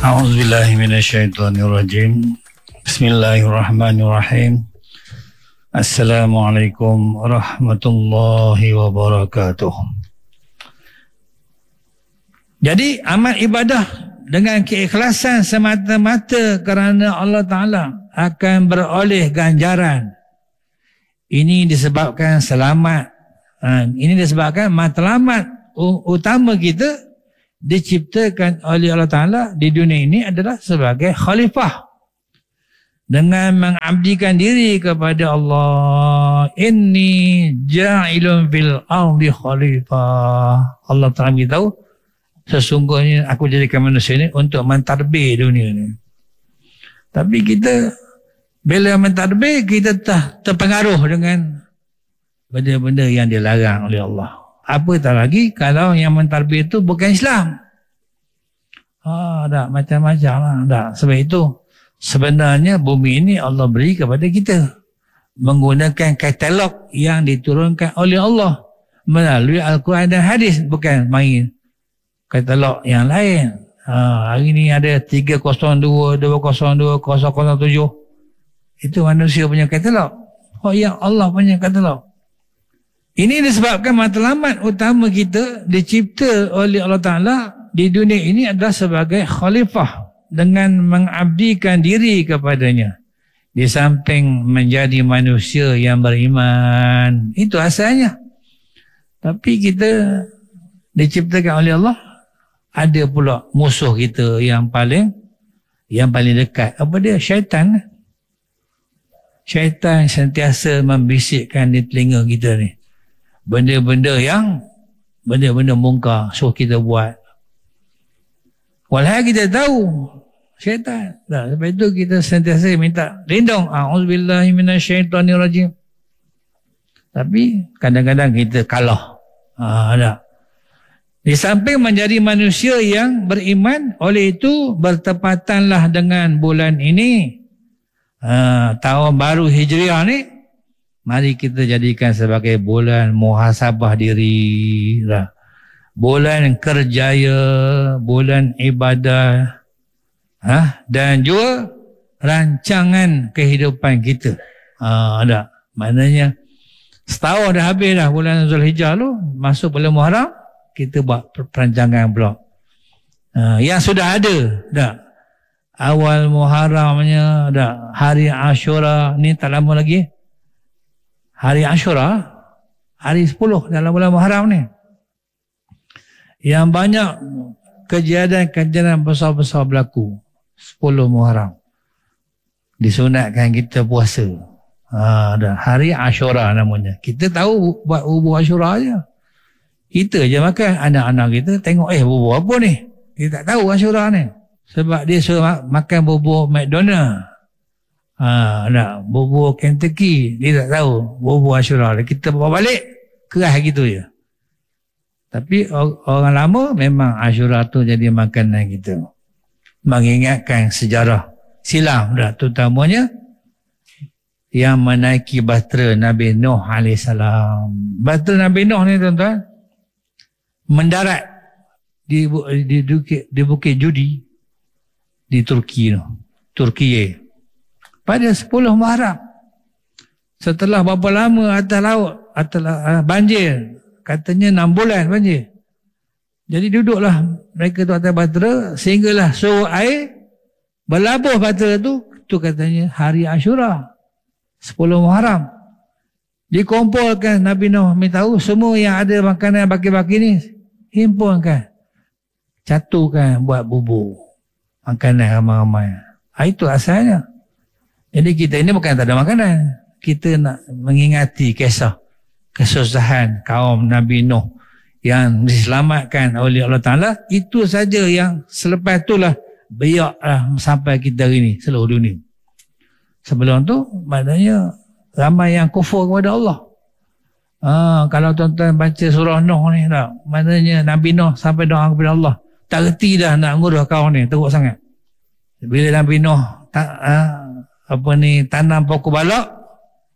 A'udzubillahi minasyaitonirrajim. Bismillahirrahmanirrahim. Assalamualaikum warahmatullahi wabarakatuh. Jadi amal ibadah dengan keikhlasan semata-mata kerana Allah Ta'ala akan beroleh ganjaran. Ini disebabkan selamat. Ini disebabkan matlamat utama kita diciptakan oleh Allah Ta'ala di dunia ini adalah sebagai khalifah. Dengan mengabdikan diri kepada Allah. Inni ja'ilun fil ardi khalifah. Allah Ta'ala beritahu, sesungguhnya aku jadikan manusia ini untuk mentadbir dunia ini. Tapi kita, bila mentadbir, kita terpengaruh dengan benda-benda yang dilarang oleh Allah. Apatah lagi kalau yang mentadbir itu bukan Islam. Tak macam-macam lah. Tak. Sebab itu sebenarnya bumi ini Allah beri kepada kita menggunakan katalog yang diturunkan oleh Allah melalui Al-Quran dan hadis, bukan main katalog yang lain. Hari ini ada 302, 202, 007. Itu manusia punya katalog. Yang Allah punya katalog. Ini disebabkan matlamat utama kita dicipta oleh Allah Ta'ala di dunia ini adalah sebagai khalifah dengan mengabdikan diri kepadanya. Di samping menjadi manusia yang beriman. Itu asalnya. Tapi kita diciptakan oleh Allah, ada pula musuh kita yang paling dekat. Apa dia? Syaitan. Syaitan sentiasa membisikkan di telinga kita ni. Benda-benda mungkar suruh kita buat. Walau kita tahu syaitan. Sebab itu kita sentiasa minta lindung. A'udzubillahi minasyaitonirrajim. Tapi kadang-kadang kita kalah. Di samping menjadi manusia yang beriman, oleh itu bertepatanlah dengan bulan ini. Tahun baru Hijriah ni, mari kita jadikan sebagai bulan muhasabah diri, bulan kerjaya, bulan ibadah, dan juga rancangan kehidupan kita. Maknanya setahun dah habis dah bulan Zulhijjah tu, masuk bulan Muharram, kita buat perancangan pula. Yang sudah ada dah. Awal Muharramnya dah, hari Ashura ni tak lama lagi. Hari Ashura, hari 10 dalam bulan Muharram ni. Yang banyak kejadian-kejadian besar-besar berlaku. 10 Muharram. Disunatkan kita puasa. Hari Ashura namanya. Kita tahu buat bubur Ashura je. Kita je makan. Anak-anak kita tengok, bubur apa ni? Dia tak tahu Ashura ni. Sebab dia suruh makan bubur McDonald. Bubur Kentucky, dia tak tahu bubur Ashura. Kita bawa balik keras gitu je. Tapi orang lama memang Ashura tu jadi makanan kita, mengingatkan sejarah silam, terutamanya yang menaiki bahtera Nabi Nuh AS. Bahtera Nabi Nuh ni tuan-tuan mendarat di Bukit Judi di Turki pada 10 Muharram. Setelah berapa lama atas laut, banjir, katanya 6 bulan banjir. Jadi duduklah mereka tu atas bahtera, sehinggalah suruh air berlabuh bahtera tu katanya hari Ashura 10 Muharram. Dikumpulkan, Nabi Nuh tahu semua yang ada makanan baki-baki ni, himpunkan, catukan buat bubur makanan ramai-ramai. Itu asalnya. Jadi kita ini bukan tak ada makanan. Kita nak mengingati kisah kesusahan kaum Nabi Nuh yang diselamatkan oleh Allah Ta'ala. Itu saja yang selepas itulah biarlah sampai kita hari ini, seluruh dunia. Sebelum tu maknanya ramai yang kufur kepada Allah. Kalau tuan-tuan baca surah Nuh ni, maknanya Nabi Nuh sampai doa kepada Allah. Tak reti dah nak ngurus kaum ni, teruk sangat. Bila Nabi Nuh tanam pokok balak,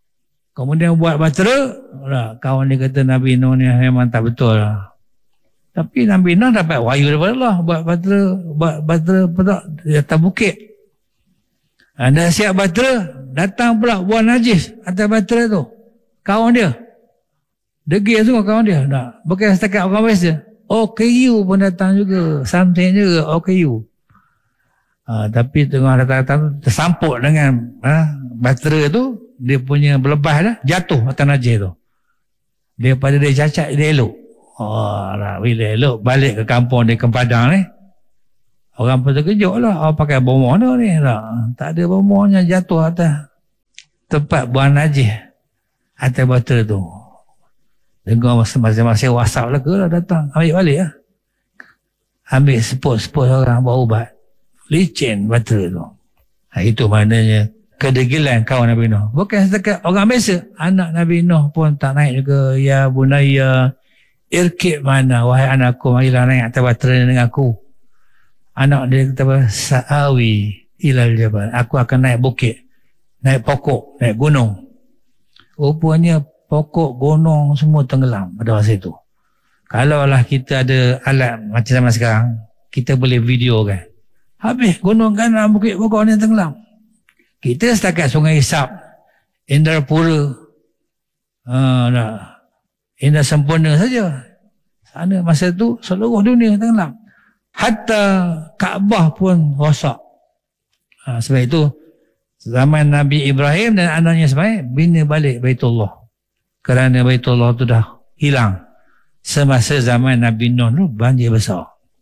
kemudian buat bahtera, kawan dia kata Nabi Nuh ni memang tak betul lah. Tapi Nabi Nuh dapat wahyu daripada Allah buat bahtera di atas bukit. Dah siap bahtera, datang pula buah najis atas bahtera tu. Kawan dia. Degil semua kawan dia. Bukan setakat orang biasa. OKU pun datang juga. Something juga OKU. Tapi tengah datang tersampuk dengan bahtera tu, dia punya berlepas dah, jatuh atas najis tu. Daripada dia cacat, dia elok. Bila elok, balik ke kampung dia ke Padang ni. Orang pun terkejut lah. Pakai bom mana ni? Tak ada bomnya, jatuh atas tempat buang najis atas bahtera tu. Dengar masing-masing WhatsApp lah ke lah datang. Ambil balik lah. Ambil seput-seput orang buat ubat. Licin bahtera tu. Itu maknanya kedegilan kawan Nabi Nuh. Bukan setakat orang biasa. Anak Nabi Nuh pun tak naik juga. Ya bunaya irkib mana. Wahai anakku, marilah naik atas bahtera dengan aku. Anak dia kata, sa'awi ilal jabal. Aku akan naik bukit. Naik pokok. Naik gunung. Rupanya pokok, gunung semua tenggelam pada masa itu. Kalaulah kita ada alat macam zaman sekarang, kita boleh video kan. Habis gunung kanan, bukit pokok ni tenggelam. Kita setakat Sungai Isap, Indrapura, Indra Sempurna saja. Sana masa tu seluruh dunia tenggelam. Hatta Kaabah pun rosak. Sebab itu zaman Nabi Ibrahim dan anaknya Ismail bina balik Baitullah. Kerana Baitullah tu dah hilang. Semasa zaman Nabi Nuh tu banjir besar.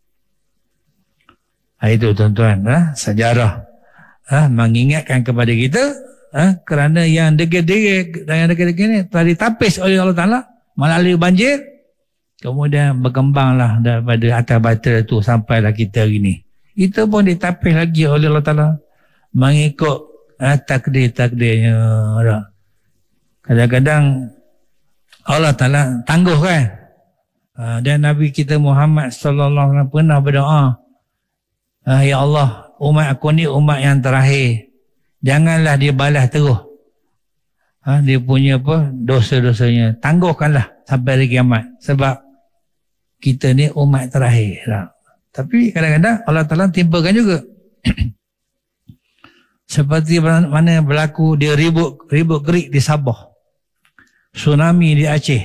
Itu tuan-tuan, sejarah mengingatkan kepada kita, kerana yang degil-degil dan yang degil-degil ni telah ditapis oleh Allah Ta'ala melalui banjir, kemudian berkembanglah daripada atas bahtera tu sampailah kita hari ni. Kita pun ditapis lagi oleh Allah Ta'ala mengikut takdir-takdirnya. Kadang-kadang Allah Ta'ala tangguh kan. Dan Nabi kita Muhammad sallallahu alaihi wasallam pernah berdoa, ya Allah, umat aku ni umat yang terakhir. Janganlah dia balas terus. Dia punya dosa-dosanya. Tangguhkanlah sampai hari kiamat. Sebab kita ni umat terakhir. Tapi kadang-kadang Allah Ta'ala timpakan juga. Seperti mana berlaku dia ribut kerik di Sabah. Tsunami di Aceh.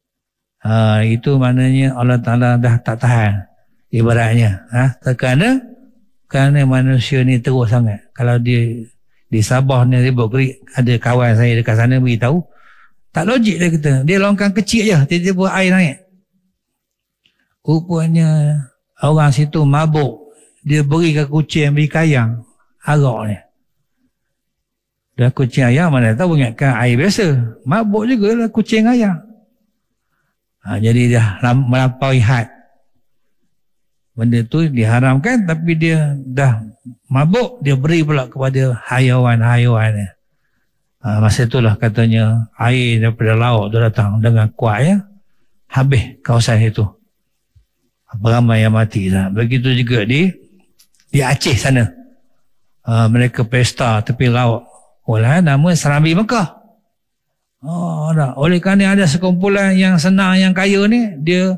Itu maknanya Allah Ta'ala dah tak tahan. Ibaratnya. Kerana manusia ni teruk sangat. Kalau dia di Sabah ni ribut kerik, ada kawan saya dekat sana beritahu, tak logik dia kata. Dia longkang kecil je, tiba-tiba air naik. Rupanya orang situ mabuk. Dia beri ke kucing, beri kayang. Arak ni. Dah kucing ayam mana tahu ingatkan air biasa. Mabuk juga lah kucing ayam. Jadi dah melampaui had. Benda tu diharamkan, tapi dia dah mabuk, dia beri pula kepada haiwan-haiwan ni. Masa itulah katanya air daripada laut tu datang dengan kuat ya. Habis kawasan itu. Beramai yang mati lah. Begitu juga di Aceh sana. Mereka pesta tepi laut. Nama Serambi Mekah. Oleh kerana ada sekumpulan yang senang, yang kaya ni, dia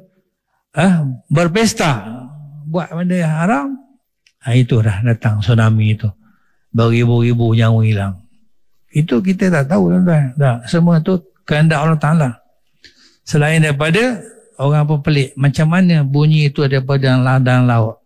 berpesta buat benda yang haram. Itu dah datang tsunami itu. Beribu-ribu nyawa hilang. Itu kita tak tahu tuan-tuan. Semua tu kehendak Allah Ta'ala. Selain daripada orang pun pelik, macam mana bunyi itu daripada dalam laut.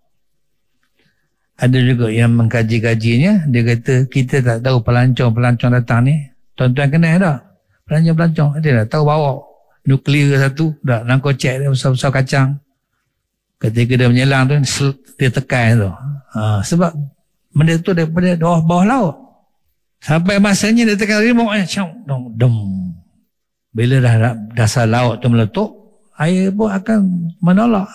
Ada juga yang mengkaji-kajinya. Dia kata kita tak tahu pelancong datang ni. Tuan-tuan kenal tak? Pelancong dia dah tahu bawa nuklear satu, dah nangkocek dia besar-besar kacang. Ketika dia menyelang tu, dia tekan tu. Sebab benda tu daripada bawah laut. Sampai masanya dia tekan remote, dom. Bila dah dasar laut tu meletup, air pun akan menolak.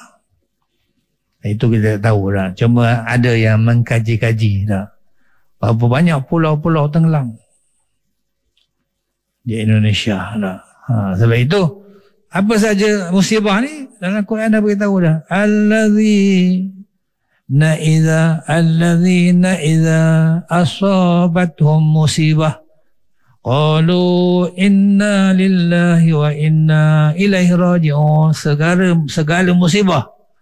Itu kita tahu dah. Cuma ada yang mengkaji-kaji dah. Berapa banyak pulau-pulau tenggelam di Indonesia dah. Sebab itu, apa saja musibah ni, dalam Quran dah beritahu dah. Allazina idza asabathum musibah qalu inna lillahi wa inna ilaihi raji'un. Segala musibah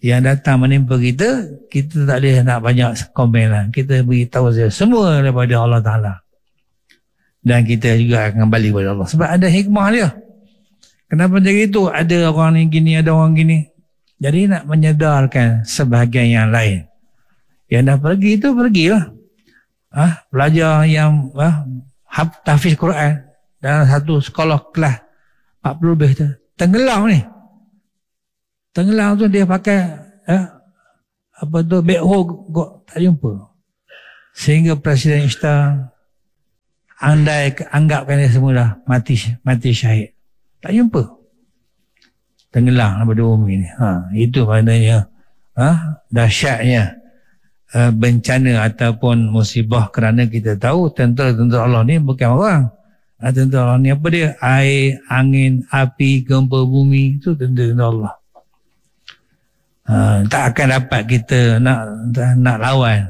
yang datang menimpa kita, kita tak boleh nak banyak komen lah. Kita beritahu saja semua daripada Allah Ta'ala. Dan kita juga akan kembali kepada Allah. Sebab ada hikmah dia. Kenapa jadi itu? Ada orang ni gini, ada orang gini. Jadi nak menyedarkan sebahagian yang lain. Yang dah pergi itu, pergilah. Belajar yang tahfiz Quran dalam satu sekolah kelas 40 lebih tu. Tenggelam ni. Tenggelam tu dia pakai backhoe tak jumpa. Sehingga Presiden Ishtar anggapkan dia semua dah mati syahid. Tak jumpa. Tenggelam daripada bumi ni. Itu maknanya dahsyatnya bencana ataupun musibah, kerana kita tahu tentera-tentera Allah ni bukan orang. Tentera Allah ni apa dia? Air, angin, api, gempa bumi, itu tentera Allah. Tak akan dapat kita nak lawan